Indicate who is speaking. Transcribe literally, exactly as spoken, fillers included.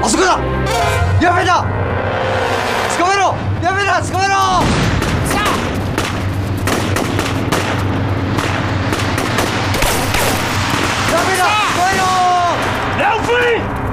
Speaker 1: あそこだ。やべえだ。捕まえろ。やべえだ。捕まえろ。さあ。やべえだ。捕まえろ。
Speaker 2: 老飞。